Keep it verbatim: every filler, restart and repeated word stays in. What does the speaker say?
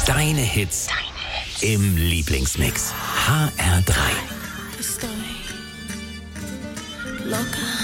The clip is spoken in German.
Deine Hits, Deine Hits. Im Lieblingsmix. H R drei. Estoy loca.